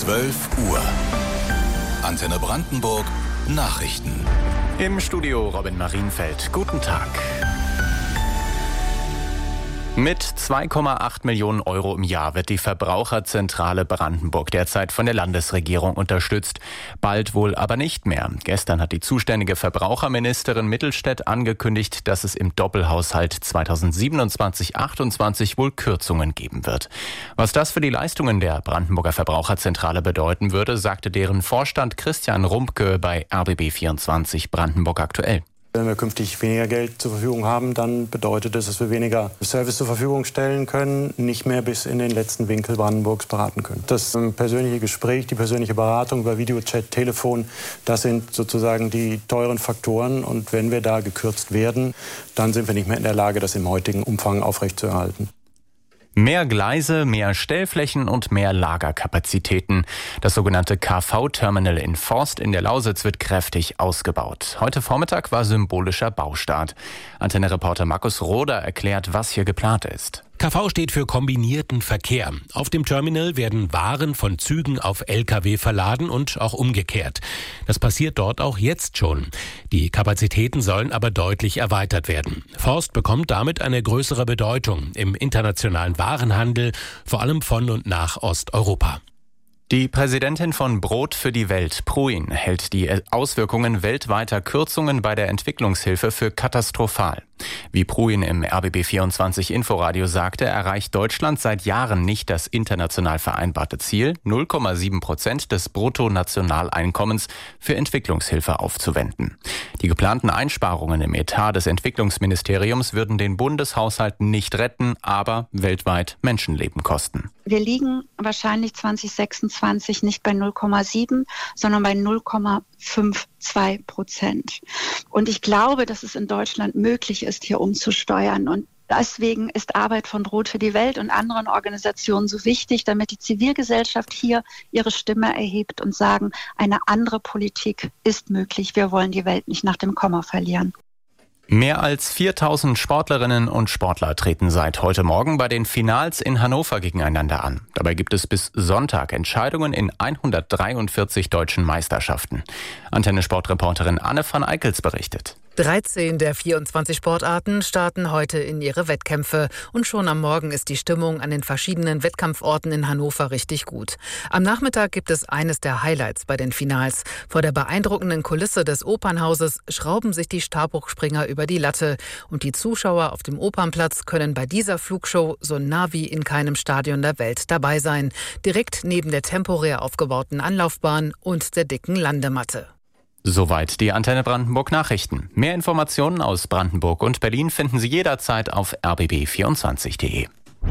12 Uhr. Antenne Brandenburg Nachrichten. Im Studio Robin Marienfeld. Guten Tag. Mit 2,8 Millionen Euro im Jahr wird die Verbraucherzentrale Brandenburg derzeit von der Landesregierung unterstützt. Bald wohl aber nicht mehr. Gestern hat die zuständige Verbraucherministerin Mittelstädt angekündigt, dass es im Doppelhaushalt 2027/28 wohl Kürzungen geben wird. Was das für die Leistungen der Brandenburger Verbraucherzentrale bedeuten würde, sagte deren Vorstand Christian Rumpke bei RBB24 Brandenburg aktuell. Wenn wir künftig weniger Geld zur Verfügung haben, dann bedeutet es, dass wir weniger Service zur Verfügung stellen können, nicht mehr bis in den letzten Winkel Brandenburgs beraten können. Das persönliche Gespräch, die persönliche Beratung über Videochat, Telefon, das sind sozusagen die teuren Faktoren. Und wenn wir da gekürzt werden, dann sind wir nicht mehr in der Lage, das im heutigen Umfang aufrechtzuerhalten. Mehr Gleise, mehr Stellflächen und mehr Lagerkapazitäten. Das sogenannte KV-Terminal in Forst in der Lausitz wird kräftig ausgebaut. Heute Vormittag war symbolischer Baustart. Antenne-Reporter Markus Roder erklärt, was hier geplant ist. KV steht für kombinierten Verkehr. Auf dem Terminal werden Waren von Zügen auf Lkw verladen und auch umgekehrt. Das passiert dort auch jetzt schon. Die Kapazitäten sollen aber deutlich erweitert werden. Forst bekommt damit eine größere Bedeutung im internationalen Warenhandel, vor allem von und nach Osteuropa. Die Präsidentin von Brot für die Welt, Pruin, hält die Auswirkungen weltweiter Kürzungen bei der Entwicklungshilfe für katastrophal. Wie Pruin im RBB24 Inforadio sagte, erreicht Deutschland seit Jahren nicht das international vereinbarte Ziel, 0,7% des Bruttonationaleinkommens für Entwicklungshilfe aufzuwenden. Die geplanten Einsparungen im Etat des Entwicklungsministeriums würden den Bundeshaushalt nicht retten, aber weltweit Menschenleben kosten. Wir liegen wahrscheinlich 2026 nicht bei 0,7, sondern bei 0,52%. Und ich glaube, dass es in Deutschland möglich ist, hier umzusteuern. Und deswegen ist Arbeit von Brot für die Welt und anderen Organisationen so wichtig, damit die Zivilgesellschaft hier ihre Stimme erhebt und sagen, eine andere Politik ist möglich. Wir wollen die Welt nicht nach dem Komma verlieren. Mehr als 4000 Sportlerinnen und Sportler treten seit heute Morgen bei den Finals in Hannover gegeneinander an. Dabei gibt es bis Sonntag Entscheidungen in 143 deutschen Meisterschaften. Antenne-Sportreporterin Anne van Eickels berichtet. 13 der 24 Sportarten starten heute in ihre Wettkämpfe. Und schon am Morgen ist die Stimmung an den verschiedenen Wettkampforten in Hannover richtig gut. Am Nachmittag gibt es eines der Highlights bei den Finals. Vor der beeindruckenden Kulisse des Opernhauses schrauben sich die Stabhochspringer über die Latte. Und die Zuschauer auf dem Opernplatz können bei dieser Flugshow so nah wie in keinem Stadion der Welt dabei sein. Direkt neben der temporär aufgebauten Anlaufbahn und der dicken Landematte. Soweit die Antenne Brandenburg Nachrichten. Mehr Informationen aus Brandenburg und Berlin finden Sie jederzeit auf rbb24.de.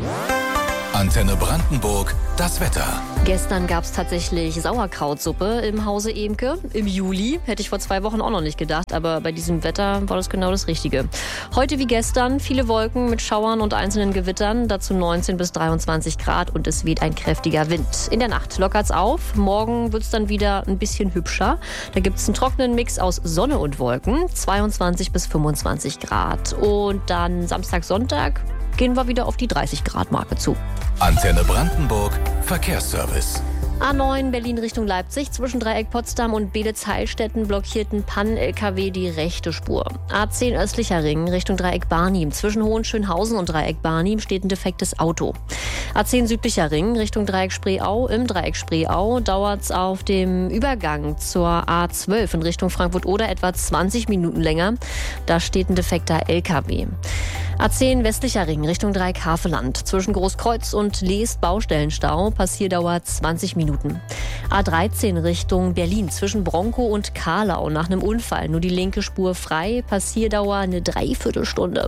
Antenne Brandenburg, das Wetter. Gestern gab es tatsächlich Sauerkrautsuppe im Hause Emke. Im Juli, hätte ich vor 2 Wochen auch noch nicht gedacht, aber bei diesem Wetter war das genau das Richtige. Heute wie gestern viele Wolken mit Schauern und einzelnen Gewittern, dazu 19 bis 23 Grad und es weht ein kräftiger Wind. In der Nacht lockert's auf, morgen wird's dann wieder ein bisschen hübscher. Da gibt's einen trockenen Mix aus Sonne und Wolken, 22 bis 25 Grad. Und dann Samstag, Sonntag gehen wir wieder auf die 30-Grad-Marke zu. Antenne Brandenburg, Verkehrsservice. A9 Berlin Richtung Leipzig. Zwischen Dreieck Potsdam und Beelitz-Heilstätten blockierten Pannen-LKW die rechte Spur. A10 östlicher Ring Richtung Dreieck Barnim. Zwischen Hohenschönhausen und Dreieck Barnim steht ein defektes Auto. A10 südlicher Ring Richtung Dreieck Spreeau. Im Dreieck Spreeau dauert es auf dem Übergang zur A12 in Richtung Frankfurt-Oder etwa 20 Minuten länger. Da steht ein defekter LKW. A10 westlicher Ring Richtung Dreieck Haveland. Zwischen Großkreuz und Leest Baustellenstau. Passierdauer 20 Minuten. A13 Richtung Berlin. Zwischen Bronkow und Karlau. Nach einem Unfall nur die linke Spur frei. Passierdauer eine Dreiviertelstunde.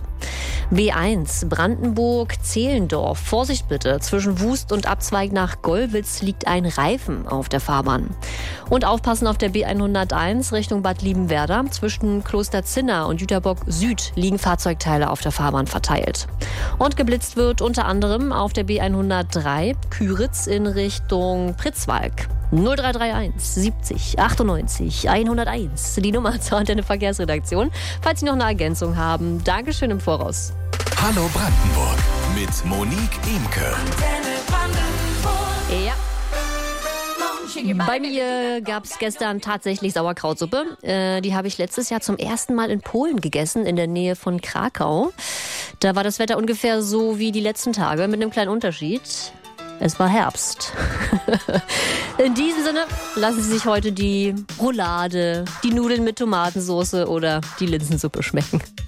B1 Brandenburg-Zehlendorf. Vorsicht bitte. Zwischen Wust und Abzweig nach Gollwitz liegt ein Reifen auf der Fahrbahn. Und aufpassen auf der B101 Richtung Bad Liebenwerda. Zwischen Kloster Zinna und Jüterbock Süd liegen Fahrzeugteile auf der Fahrbahn verteilt. Und geblitzt wird unter anderem auf der B103 Küritz in Richtung Pritzwalk. 0331 70 98 101, die Nummer zur Antenne Verkehrsredaktion. Falls Sie noch eine Ergänzung haben, Dankeschön im Voraus. Hallo Brandenburg mit Monique Imke. Ja. Bei mir gab es gestern tatsächlich Sauerkrautsuppe. Die habe ich letztes Jahr zum ersten Mal in Polen gegessen, in der Nähe von Krakau. Da war das Wetter ungefähr so wie die letzten Tage, mit einem kleinen Unterschied. Es war Herbst. In diesem Sinne lassen Sie sich heute die Roulade, die Nudeln mit Tomatensauce oder die Linsensuppe schmecken.